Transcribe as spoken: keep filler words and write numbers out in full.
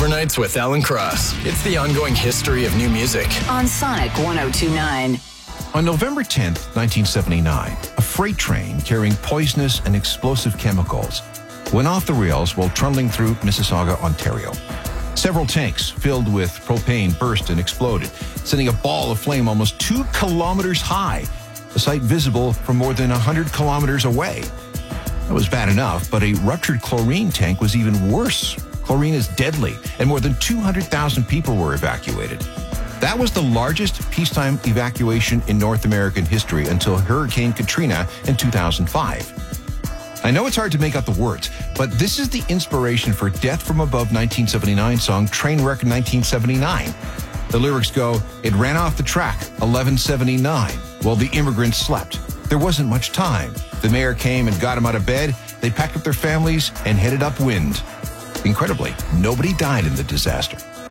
Overnights with Alan Cross. It's the ongoing history of new music. On Sonic one oh two point nine. On November tenth, nineteen seventy-nine, a freight train carrying poisonous and explosive chemicals went off the rails while trundling through Mississauga, Ontario. Several tanks filled with propane burst and exploded, sending a ball of flame almost two kilometers high, a sight visible from more than one hundred kilometers away. That was bad enough, but a ruptured chlorine tank was even worse. Chlorine is deadly, and more than two hundred thousand people were evacuated. That was the largest peacetime evacuation in North American history until Hurricane Katrina in two thousand five. I know it's hard to make out the words, but this is the inspiration for Death from Above nineteen seventy-nine song Trainwreck nineteen seventy-nine. The lyrics go, "It ran off the track, eleven seventy-nine, while the immigrants slept. There wasn't much time. The mayor came and got them out of bed. They packed up their families and headed upwind." Incredibly, nobody died in the disaster.